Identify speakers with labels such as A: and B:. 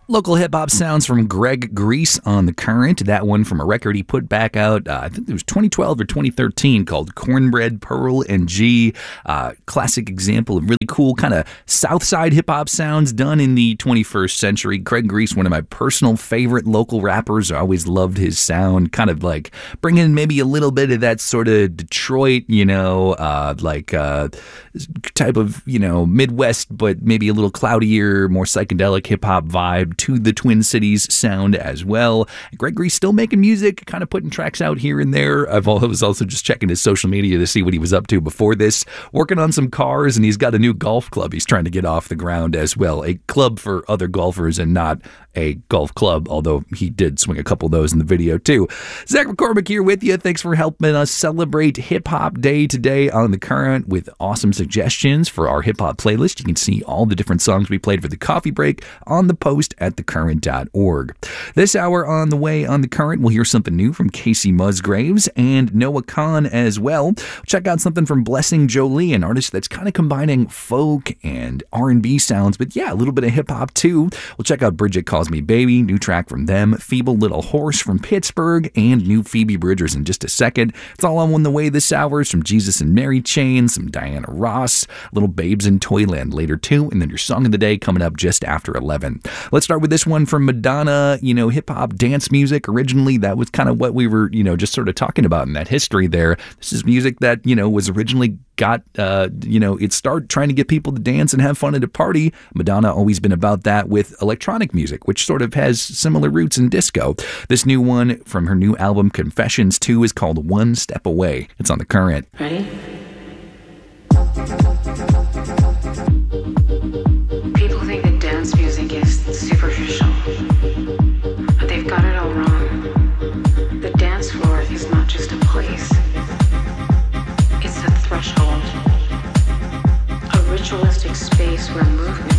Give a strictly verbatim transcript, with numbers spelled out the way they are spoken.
A: Local hip-hop sounds from Greg Grease on The Current. That one from a record he put back out, uh, I think it was twenty twelve or twenty thirteen, called Cornbread, Pearl, and G. Uh, classic example of really cool kind of Southside hip-hop sounds done in the twenty-first century. Greg Grease, one of my personal favorite local rappers. I always loved his sound, kind of like bringing maybe a little bit of that sort of Detroit, you know, uh, like uh, type of, you know, Midwest, but maybe a little cloudier, more psychedelic hip-hop vibe to the Twin Cities sound as well. Greg Grease still making music, kind of putting tracks out here and there. I've I was also just checking his social media to see what he was up to before this, working on some cars, and he's got a new golf club he's trying to get off the ground as well. A club for other golfers and not a golf club, although he did swing a couple of those in the video too. Zach McCormick here with you. Thanks for helping us celebrate Hip Hop Day today on The Current with awesome suggestions for our hip hop playlist. You can see all the different songs we played for the coffee break on the post at the current dot org. This hour on the way on The Current, we'll hear something new from Casey Musgraves and Noah Kahan as well. Check out something from Blessing Jolie, an artist that's kind of combining folk and R and B sounds, but yeah, a little bit of hip hop too. We'll check out Bridget Calls Me Baby, new track from them, Feeble Little Horse from Pittsburgh, and new Phoebe Bridgers in just a second. It's all on the way this hour from Jesus and Mary Chain, some Diana Ross, Little Babes in Toyland later too, and then your song of the day coming up just after eleven. Let's start with this one from Madonna. You know, hip-hop dance music originally, that was kind of what we were, you know, just sort of talking about in that history there. This is music that, you know, was originally got, uh, you know, it started trying to get people to dance and have fun at a party. Madonna always been about that with electronic music, which sort of has similar roots in disco. This new one from her new album Confessions two is called One Step Away. It's on The Current.
B: Ready? People think that dance music is superficial, but they've got it all wrong. The dance floor is not just a place. It's a threshold, a ritualistic space where movement